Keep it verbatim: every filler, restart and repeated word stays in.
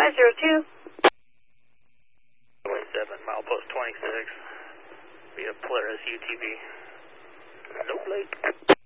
five zero two. seven, milepost twenty-six. Via Polaris U T V. Nope, late.